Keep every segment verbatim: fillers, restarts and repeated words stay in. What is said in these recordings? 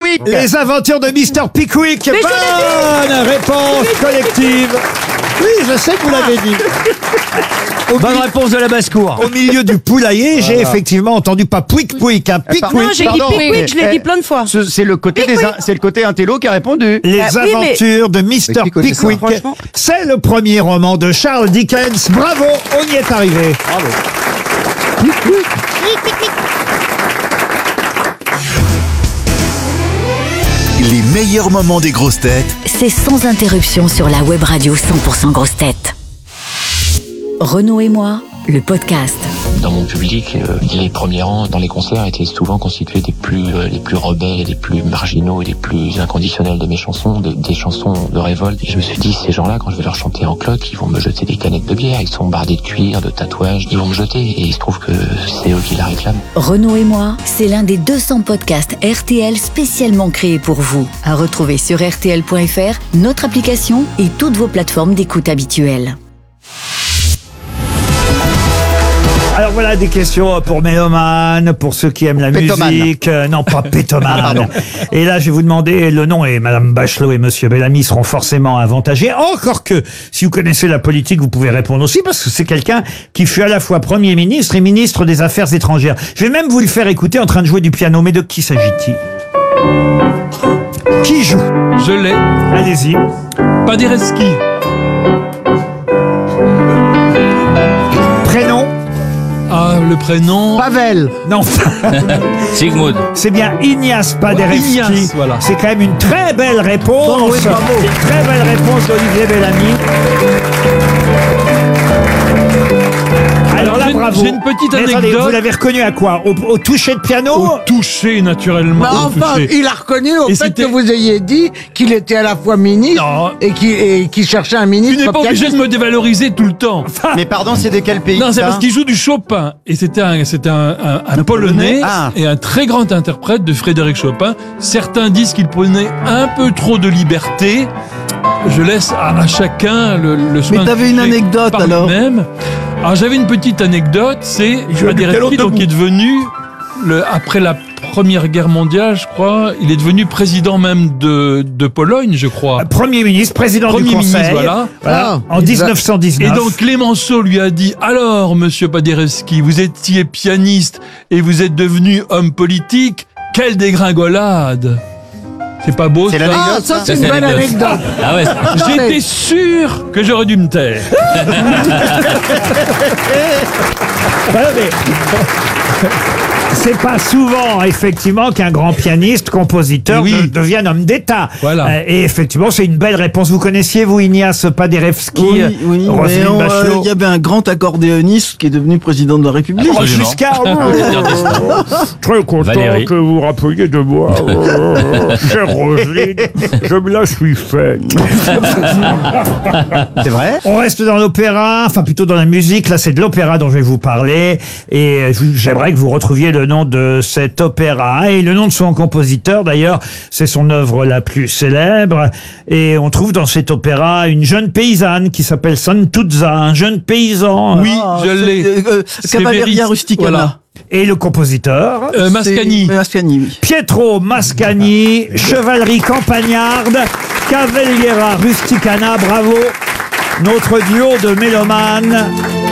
Pickwick. Les aventures de mister Pickwick. Mais je Bonne réponse collective. Oui, je sais que vous l'avez dit. Au Bonne mi- réponse de la basse-cour. Au milieu du poulailler, j'ai effectivement entendu pas Pouic Pouic, un Pickwick. Non, j'ai dit Pardon, Pickwick, je l'ai eh, dit plein de fois. Ce- C'est le côté des, Pickwick. c'est le côté intello qui a répondu. Les Ah oui, mais- aventures de mister Mais qui connaît ça, Pickwick. franchement. C'est le premier roman de Charles Dickens. Bravo, on y est arrivé. Les meilleurs moments des grosses têtes C'est sans interruption sur la web radio cent pour cent grosses têtes. Renaud et moi, le podcast. Dans mon public, euh, les premiers rangs dans les concerts étaient souvent constitués des plus euh, les plus rebelles, les plus marginaux et les plus inconditionnels de mes chansons, de- des chansons de révolte. Et je me suis dit, ces gens-là, quand je vais leur chanter en cloque, ils vont me jeter des canettes de bière, ils sont bardés de cuir, de tatouages, ils vont me jeter. Et il se trouve que c'est eux qui la réclament. Renaud et moi, c'est l'un des deux cents podcasts R T L spécialement créés pour vous. À retrouver sur R T L point F R, notre application et toutes vos plateformes d'écoute habituelles. Alors voilà des questions pour Méloman, pour ceux qui aiment la Pétomane. musique. Euh, non, pas Pétomane. Ah, pardon. Et là, je vais vous demander le nom, et Madame Bachelot et Monsieur Bellamy seront forcément avantagés. Encore que, si vous connaissez la politique, vous pouvez répondre aussi, parce que c'est quelqu'un qui fut à la fois Premier ministre et ministre des Affaires étrangères. Je vais même vous le faire écouter en train de jouer du piano. Mais de qui s'agit-il? Qui joue? Je l'ai. Allez-y. Paderewski. Prénom? Ah, le prénom. Pavel. Non. Sigmund. C'est bien Ignace Paderewski. Ignace, voilà. C'est quand même une très belle réponse. Bon, oui, bravo. Une très belle réponse d'Olivier Bellamy. Alors là, j'ai une- bravo. j'ai une petite Mais attendez, anecdote. vous l'avez reconnu à quoi? Au, au toucher de piano? Au toucher, naturellement. Bah, au enfin, toucher. il a reconnu au Et fait c'était- que vous ayez dit qu'il était à la fois ministre Non. et qu'il et qu'il cherchait un ministre. Tu n'es pas obligé de me dévaloriser tout le temps. Mais pardon, c'est de quel pays? Non, c'est ça parce qu'il joue du Chopin. Et c'était un, c'était un, un, un Polonais Ah. et un très grand interprète de Frédéric Chopin. Certains disent qu'il prenait un peu trop de liberté. Je laisse à, à chacun le, le soin. Mais t'avais de une juger anecdote, par alors lui-même. Alors j'avais une petite anecdote, c'est Paderewski, donc qui est devenu le, après la Première Guerre mondiale, je crois, il est devenu président même de, de Pologne, je crois. Premier ministre, président Premier du Conseil. ministre, voilà. Ah, en il va- dix-neuf cent dix-neuf. Et donc Clémenceau lui a dit, alors monsieur Paderewski, vous étiez pianiste et vous êtes devenu homme politique, quelle dégringolade! C'est pas beau C'est ça? l'anecdote. Ah, ça Ça, c'est c'est une belle l'anecdote. anecdote. Ah ouais. J'étais sûr que j'aurais dû me taire. Ouais, mais- C'est pas souvent, effectivement, qu'un grand pianiste, compositeur Oui. de- devienne homme d'État. Voilà. Euh, et effectivement, c'est une belle réponse. Vous connaissiez, vous, Ignace Paderewski? Oui, oui, mais Roselyne on, euh, Bachelot? il y avait un grand accordéoniste qui est devenu président de la République. Oh, Absolument. Giscard, très content Valérie. que vous rappeliez de moi. Chère Roselyne, je me la suis faite. C'est vrai? On reste dans l'opéra, enfin plutôt dans la musique. Là, c'est de l'opéra dont je vais vous parler. Et je- j'aimerais que vous retrouviez le nom de cet opéra et le nom de son compositeur. D'ailleurs, c'est son œuvre la plus célèbre. Et on trouve dans cet opéra une jeune paysanne qui s'appelle Santuzza, un jeune paysan. Oui, Ah, je c'est- l'ai. euh, C'est Cavalleria Véris- Rusticana. voilà. Et le compositeur, Euh, Mascagni. C'est- Mascagni, oui. Pietro Mascagni, chevalerie campagnarde, Cavalliera Rusticana, bravo. Notre duo de mélomanes,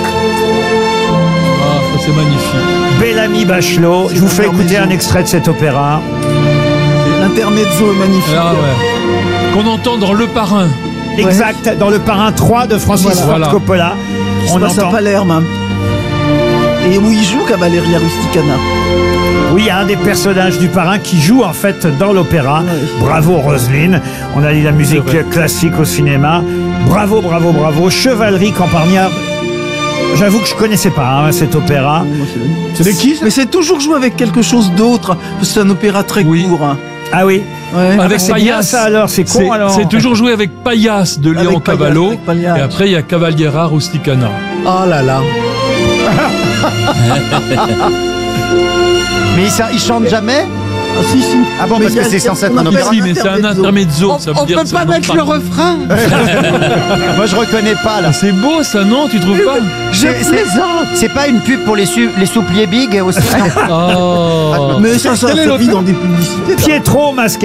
Ah, ça, c'est magnifique. Bellamy Bachelot. Je vous fais écouter un extrait de cet opéra. L'intermezzo est magnifique. Ah ouais. Qu'on entend dans Le Parrain. Exact, dans le Parrain trois de Francis Voilà. Ford Voilà. Coppola. On On passe à entend. Palerme. Et où il joue Cavalleria Rusticana. Oui, il y a un des personnages du Parrain qui joue en fait dans l'opéra. Bravo Roselyne. On a dit la musique C'est vrai. classique au cinéma. Bravo, bravo, bravo. Chevalerie campagnarde. J'avoue que je connaissais pas hein, cet opéra. C'est de qui Mais c'est toujours joué avec quelque chose d'autre. Parce que c'est un opéra très Oui. court. hein. Ah oui. Ouais. Ah, Avec c'est bien Paillasse. ça alors, c'est con C'est alors. c'est toujours joué avec Paillasse de Léon Avec Paillasse, Cavallo. avec Paillasse. Et après, il y a Cavalliera Rusticana. Oh là là. Mais il, sa- il chante jamais? Ah si, si. Ah bon, Mais parce il y a- que c'est censé être on un appelle opéra. Si, mais c'est un intermezzo. On, ça veut on dire peut que pas ça mettre monte le refrain. Moi, je reconnais pas, là. C'est beau ça, non? Tu trouves pas? Je C'est- c'est- plaisante. C'est pas une pub pour les, su- les soupliers big aussi? Oh. Mais ça, ça, Quel est ça l'autre vit dans des publicités. ça. Pietro Mascagni.